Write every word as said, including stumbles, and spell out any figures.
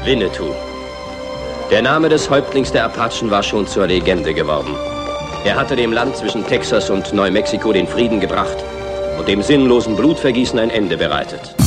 Winnetou. Der Name des Häuptlings der Apachen war schon zur Legende geworden. Er hatte dem Land zwischen Texas und Neumexiko den Frieden gebracht und dem sinnlosen Blutvergießen ein Ende bereitet.